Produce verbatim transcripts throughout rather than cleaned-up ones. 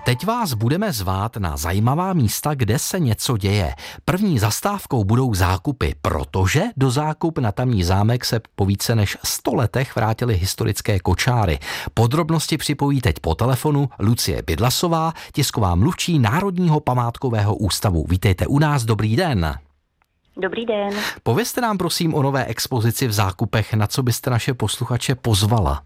Teď vás budeme zvát na zajímavá místa, kde se něco děje. První zastávkou budou zákupy, protože do zákup na tamní zámek se po více než sto letech vrátily historické kočáry. Podrobnosti připojí teď po telefonu Lucie Bydlasová, tisková mluvčí Národního památkového ústavu. Vítejte u nás, dobrý den. Dobrý den. Povězte nám prosím o nové expozici v zákupech, na co byste naše posluchače pozvala.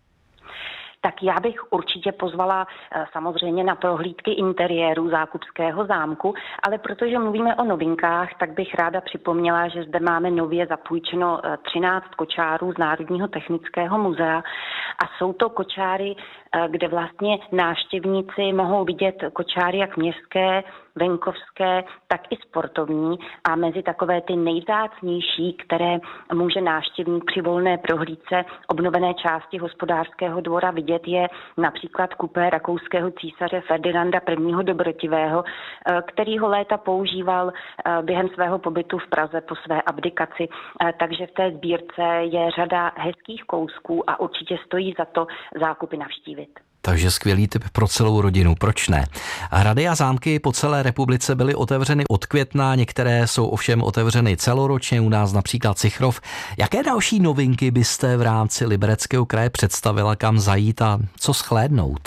Tak já bych určitě pozvala samozřejmě na prohlídky interiéru Zákupského zámku, ale protože mluvíme o novinkách, tak bych ráda připomněla, že zde máme nově zapůjčeno třináct kočárů z Národního technického muzea a jsou to kočáry, kde vlastně návštěvníci mohou vidět kočáry jak městské, venkovské, tak i sportovní a mezi takové ty nejvzácnější, které může návštěvník při volné prohlídce obnovené části hospodářského dvora vidět, je například kupé rakouského císaře Ferdinanda prvního. Dobrotivého, který ho léta používal během svého pobytu v Praze po své abdikaci. Takže v té sbírce je řada hezkých kousků a určitě stojí za to zákupy navštívit. Takže skvělý tip pro celou rodinu, proč ne? Hrady a zámky po celé republice byly otevřeny od května, některé jsou ovšem otevřeny celoročně, u nás například Cichrov. Jaké další novinky byste v rámci Libereckého kraje představila, kam zajít a co shlédnout?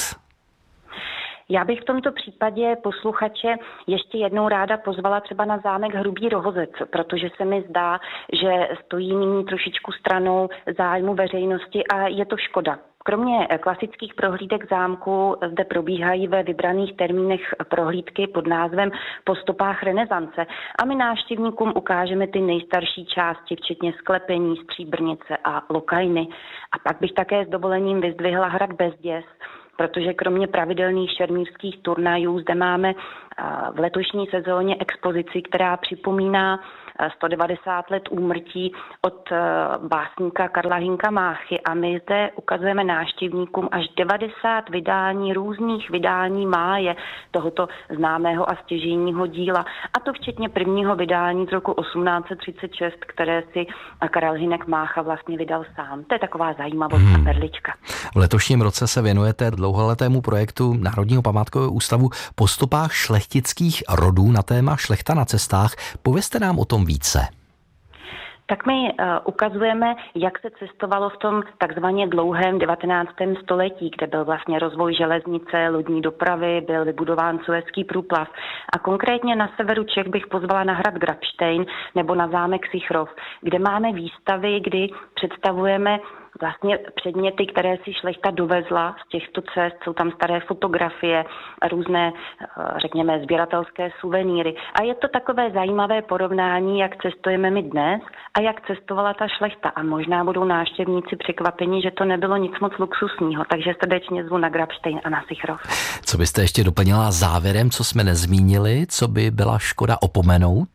Já bych v tomto případě posluchače ještě jednou ráda pozvala třeba na zámek Hrubý Rohozec, protože se mi zdá, že stojí nyní trošičku stranou zájmu veřejnosti a je to škoda. Kromě klasických prohlídek zámku zde probíhají ve vybraných termínech prohlídky pod názvem Po stopách renesance a my návštěvníkům ukážeme ty nejstarší části, včetně sklepení, stříbrnice a lokajny. A pak bych také s dovolením vyzdvihla hrad Bezděz, protože kromě pravidelných šermířských turnajů zde máme v letošní sezóně expozici, která připomíná sto devadesát let úmrtí od básníka Karla Hynka Máchy a my zde ukazujeme návštěvníkům až devadesát vydání, různých vydání máje tohoto známého a stěžejního díla. A to včetně prvního vydání z roku osmnáct set třicet šest, které si Karel Hynek Mácha vlastně vydal sám. To je taková zajímavost a hmm. perlička. V letošním roce se věnujete dlouholetému projektu Národního památkového ústavu Po stopách šlechtických rodů na téma šlechta na cestách. Povězte nám o tom více. Tak my uh, ukazujeme, jak se cestovalo v tom takzvaně dlouhém devatenáctém století, kde byl vlastně rozvoj železnice, lodní dopravy, byl vybudován Suezský průplav. A konkrétně na severu Čech bych pozvala na hrad Grabštejn nebo na zámek Cichrov, kde máme výstavy, kdy představujeme vlastně předměty, které si šlechta dovezla z těchto cest. Jsou tam staré fotografie, různé, řekněme, sběratelské suvenýry. A je to takové zajímavé porovnání, jak cestujeme my dnes a jak cestovala ta šlechta. A možná budou návštěvníci překvapeni, že to nebylo nic moc luxusního. Takže srdečně zvu na Grabštejn a na Cichrov. Co byste ještě doplnila závěrem, co jsme nezmínili, co by byla škoda opomenout?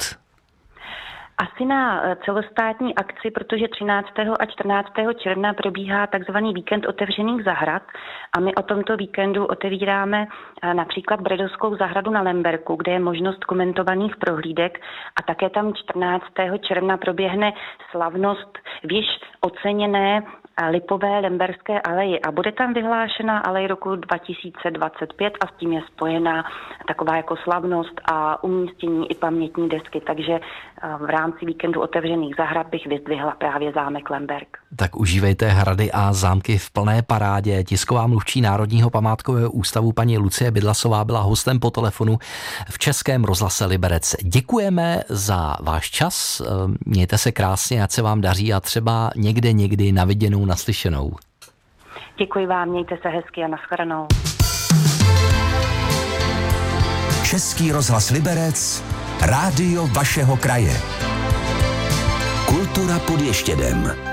Asi na celostátní akci, protože třináctého a čtrnáctého června probíhá takzvaný víkend otevřených zahrad a my o tomto víkendu otevíráme například Bredovskou zahradu na Lemberku, kde je možnost komentovaných prohlídek a také tam čtrnáctého června proběhne slavnost v již oceněné Lipové Lemberské aleji a bude tam vyhlášena alej roku dva tisíce dvacet pět a s tím je spojená taková jako slavnost a umístění i pamětní desky, takže v rámci víkendu otevřených zahrad bych vyzdvihla právě zámek Lemberk. Tak užívejte hrady a zámky v plné parádě. Tisková mluvčí Národního památkového ústavu paní Lucie Bydlasová byla hostem po telefonu v Českém rozhlase Liberec. Děkujeme za váš čas, mějte se krásně, ať se vám daří a třeba někde někdy na viděnou, naslyšenou. Děkuji vám, mějte se hezky a nashledanou. Český rozhlas Liberec, rádio vašeho kraje. Kultura pod Ještědem.